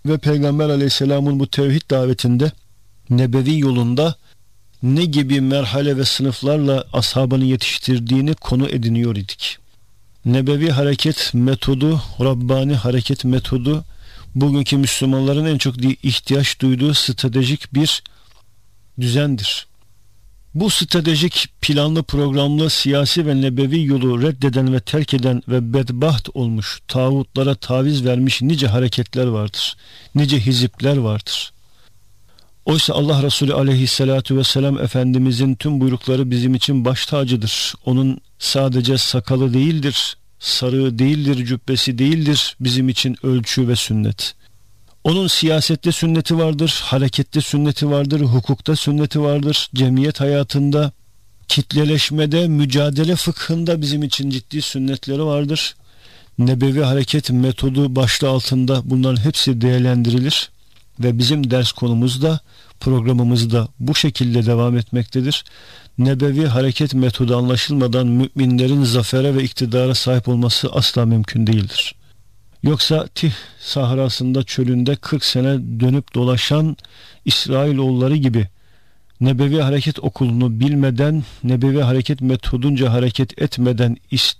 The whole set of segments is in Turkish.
ve Peygamber Aleyhisselam'ın bu tevhid davetinde, nebevi yolunda ne gibi merhale ve sınıflarla ashabını yetiştirdiğini konu ediniyor idik. Nebevi hareket metodu, Rabbani hareket metodu, bugünkü Müslümanların en çok ihtiyaç duyduğu stratejik bir düzendir. Bu stratejik, planlı, programlı, siyasi ve nebevi yolu reddeden ve terk eden ve bedbaht olmuş, tağutlara taviz vermiş nice hareketler vardır. Nice hizipler vardır. Oysa Allah Resulü aleyhissalatu vesselam Efendimizin tüm buyrukları bizim için baş tacıdır. Onun sadece sakalı değildir, sarığı değildir, cübbesi değildir bizim için ölçü ve sünnet. Onun siyasette sünneti vardır, harekette sünneti vardır, hukukta sünneti vardır, cemiyet hayatında, kitleleşmede, mücadele fıkhında bizim için ciddi sünnetleri vardır. Nebevi hareket metodu başlığı altında bunların hepsi değerlendirilir ve bizim ders konumuzda, programımızda bu şekilde devam etmektedir. Nebevi hareket metodu anlaşılmadan müminlerin zafere ve iktidara sahip olması asla mümkün değildir. Yoksa Tih sahrasında, çölünde 40 sene dönüp dolaşan İsrailoğulları gibi nebevi hareket okulunu bilmeden, nebevi hareket metodunca hareket etmeden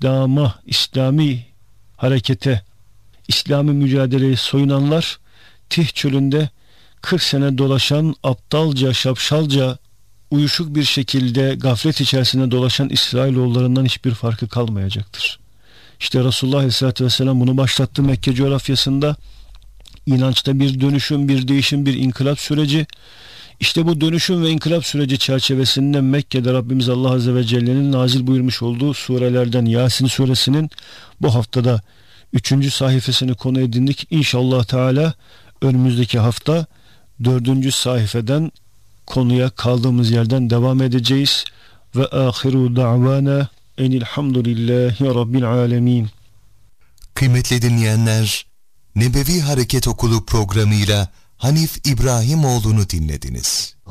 İslami harekete, İslami mücadeleye soyunanlar, Tih çölünde 40 sene dolaşan, aptalca, şapşalca, uyuşuk bir şekilde gaflet içerisinde dolaşan İsrailoğullarından hiçbir farkı kalmayacaktır. İşte Resulullah Aleyhisselatü Vesselam bunu başlattı Mekke coğrafyasında. İnançta bir dönüşüm, bir değişim, bir inkılap süreci. İşte bu dönüşüm ve inkılap süreci çerçevesinde Mekke'de Rabbimiz Allah Azze ve Celle'nin nazil buyurmuş olduğu surelerden Yasin suresinin bu haftada 3. sayfasını konu edindik. İnşallah Teala önümüzdeki hafta 4. sayfeden konuya kaldığımız yerden devam edeceğiz. Ve ahiru da'vana enilhamdülillahi rabbil alemin. Kıymetli dinleyenler, Nebevi Hareket Okulu programıyla Hanif İbrahimoğlu'nu dinlediniz.